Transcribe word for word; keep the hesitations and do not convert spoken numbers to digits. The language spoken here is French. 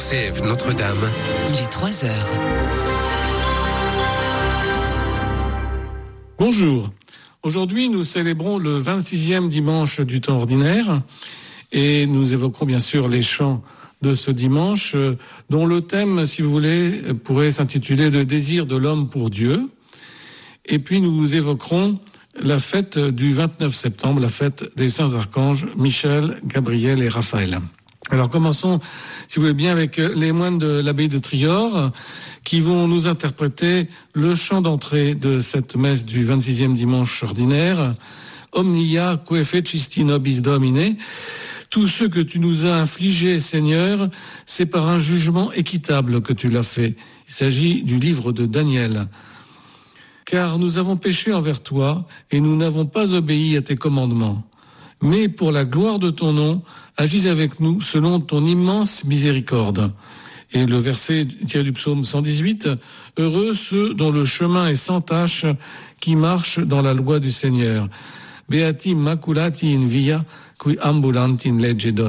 R C F Notre-Dame. Il est trois heures. Bonjour. Aujourd'hui, nous célébrons le vingt-sixième dimanche du temps ordinaire et nous évoquerons bien sûr les chants de ce dimanche dont le thème, si vous voulez, pourrait s'intituler « Le désir de l'homme pour Dieu ». Et puis nous évoquerons la fête du vingt-neuf septembre, la fête des saints archanges Michel, Gabriel et Raphaël. Alors commençons, si vous voulez bien, avec les moines de l'abbaye de Trior qui vont nous interpréter le chant d'entrée de cette messe du vingt-sixième dimanche ordinaire. Omnia que fecisti nobis Domine. Tout ce que tu nous as infligé, Seigneur, c'est par un jugement équitable que tu l'as fait. Il s'agit du livre de Daniel. Car nous avons péché envers toi et nous n'avons pas obéi à tes commandements. Mais pour la gloire de ton nom, agis avec nous selon ton immense miséricorde. Et le verset tiré du psaume cent dix-huit, « Heureux ceux dont le chemin est sans tache, qui marchent dans la loi du Seigneur. Beati maculati in via, qui ambulant in legge Domini. »